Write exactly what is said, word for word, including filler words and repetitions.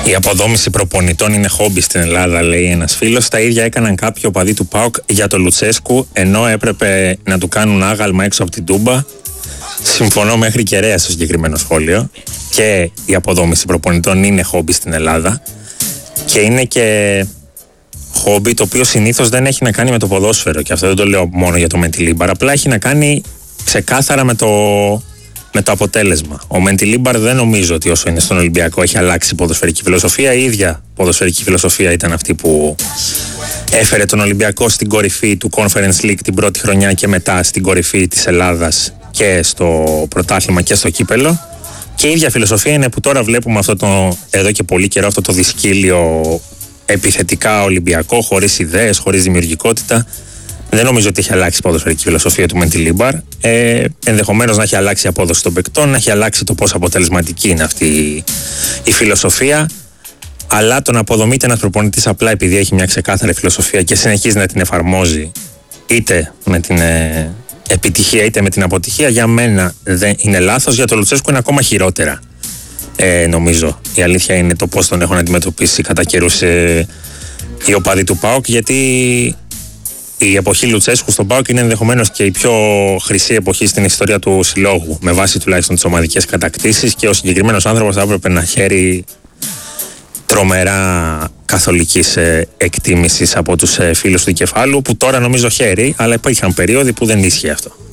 Η αποδόμηση προπονητών είναι χόμπι στην Ελλάδα, λέει ένας φίλος. Τα ίδια έκαναν κάποιοι οπαδοί του ΠΑΟΚ για τον Λουτσέσκου, ενώ έπρεπε να του κάνουν άγαλμα έξω από την Τούμπα. Συμφωνώ μέχρι κεραία στο συγκεκριμένο σχόλιο. Και η αποδόμηση προπονητών είναι χόμπι στην Ελλάδα. Και είναι και χόμπι το οποίο συνήθως δεν έχει να κάνει με το ποδόσφαιρο. Και αυτό δεν το λέω μόνο για το Μεντιλίμπαρ. Απλά έχει να κάνει ξεκάθαρα με το, με το αποτέλεσμα. Ο Μεντιλίμπαρ δεν νομίζω ότι όσο είναι στον Ολυμπιακό έχει αλλάξει η ποδοσφαιρική φιλοσοφία. Η ίδια ποδοσφαιρική φιλοσοφία ήταν αυτή που έφερε τον Ολυμπιακό στην κορυφή του Conference League την πρώτη χρονιά και μετά στην κορυφή της Ελλάδας και στο πρωτάθλημα και στο κύπελο. Και η ίδια φιλοσοφία είναι που τώρα βλέπουμε αυτό το, εδώ και πολύ καιρό αυτό το δυσκύλιο επιθετικά Ολυμπιακό, χωρίς ιδέες, χωρίς δημιουργικότητα. Δεν νομίζω ότι έχει αλλάξει η ποδοσφαιρική φιλοσοφία του Μεντιλίμπαρ. Ε, ενδεχομένως να έχει αλλάξει η απόδοση των παικτών, να έχει αλλάξει το πόσο αποτελεσματική είναι αυτή η, η φιλοσοφία. Αλλά το να αποδομείται ένας προπονητής απλά επειδή έχει μια ξεκάθαρη φιλοσοφία και συνεχίζει να την εφαρμόζει είτε με την ε, επιτυχία είτε με την αποτυχία, για μένα δεν είναι λάθος. Για τον Λουτσέσκου είναι ακόμα χειρότερα. Ε, νομίζω η αλήθεια είναι το πώς τον έχουν αντιμετωπίσει κατά καιρούς ε, οι οπαδοί του ΠΑΟΚ, γιατί η εποχή Λουτσέσκου στον ΠΑΟΚ είναι ενδεχομένως και η πιο χρυσή εποχή στην ιστορία του συλλόγου, με βάση τουλάχιστον τις ομαδικές κατακτήσεις, και ο συγκεκριμένος άνθρωπος θα έπρεπε να χαίρει τρομερά καθολικής ε, εκτίμησης από τους ε, φίλους του κεφάλου, που τώρα νομίζω χαίρει, αλλά υπήρχαν περίοδοι που δεν ίσχυε αυτό.